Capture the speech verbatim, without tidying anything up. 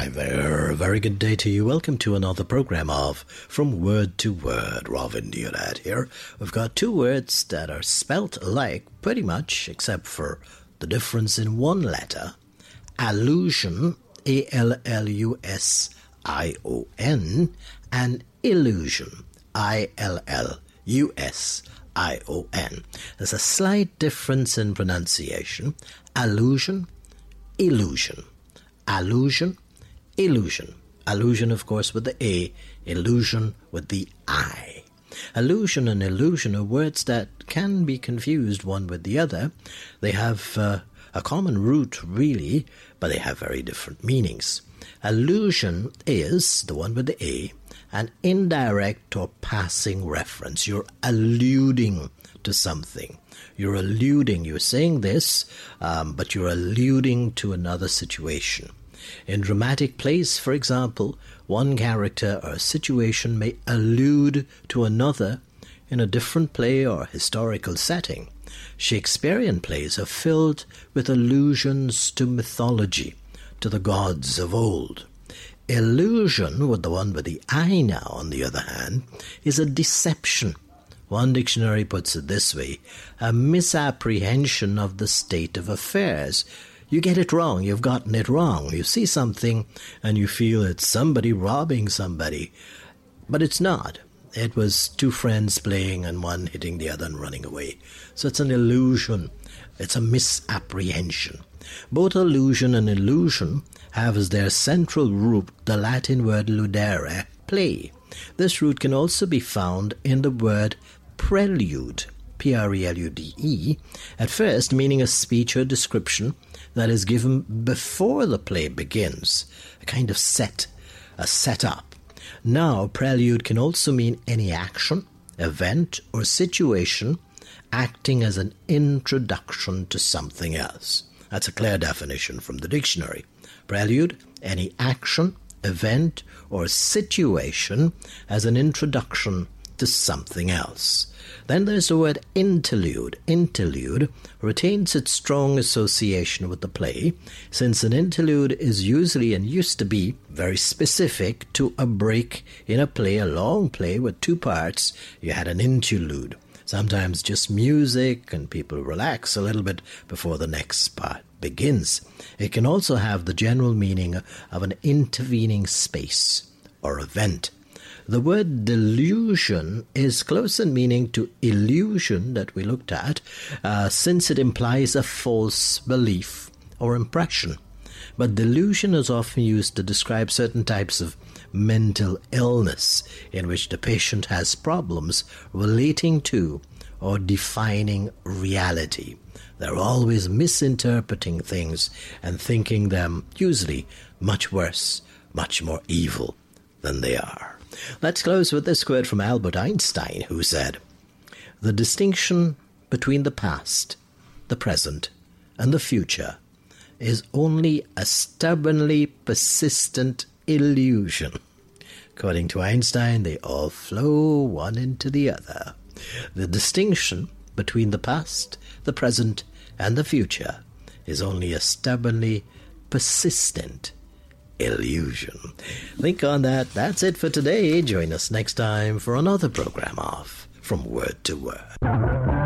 Hi there, a very good day to you. Welcome to another program of From Word to Word. Robin Deodat here. We've got two words that are spelt alike pretty much, except for the difference in one letter. Allusion, A L L U S I O N, and illusion, I L L U S I O N. There's a slight difference in pronunciation. Allusion, illusion. Allusion, illusion. Allusion, of course, with the A, illusion with the I. Allusion and illusion are words that can be confused one with the other. They have uh, a common root, really, but they have very different meanings. Allusion is, the one with the A, an indirect or passing reference. You're alluding to something. You're alluding, you're saying this, um, but you're alluding to another situation. In dramatic plays, for example, one character or situation may allude to another in a different play or historical setting. Shakespearean plays are filled with allusions to mythology, to the gods of old. Illusion, with the one with the I now, on the other hand, is a deception. One dictionary puts it this way: a misapprehension of the state of affairs. You get it wrong, you've gotten it wrong. You see something and you feel it's somebody robbing somebody, but it's not. It was two friends playing and one hitting the other and running away. So it's an illusion. It's a misapprehension. Both allusion and illusion have as their central root the Latin word ludere, play. This root can also be found in the word prelude, P R E L U D E, at first meaning a speech or description that is given before the play begins, a kind of set, a setup. Now, prelude can also mean any action, event, or situation acting as an introduction to something else. That's a clear definition from the dictionary. Prelude, any action, event, or situation as an introduction to something else. Then there's the word interlude. Interlude retains its strong association with the play, since an interlude is usually and used to be very specific to a break in a play, a long play with two parts. You had an interlude. Sometimes just music and people relax a little bit before the next part begins. It can also have the general meaning of an intervening space or event. The word delusion is close in meaning to illusion that we looked at, uh, since it implies a false belief or impression. But delusion is often used to describe certain types of mental illness in which the patient has problems relating to or defining reality. They're always misinterpreting things and thinking them usually much worse, much more evil than they are. Let's close with this quote from Albert Einstein, who said, "The distinction between the past, the present, and the future is only a stubbornly persistent illusion." According to Einstein, they all flow one into the other. The distinction between the past, the present, and the future is only a stubbornly persistent illusion. Think on that. That's it for today. Join us next time for another program of From Word to Word.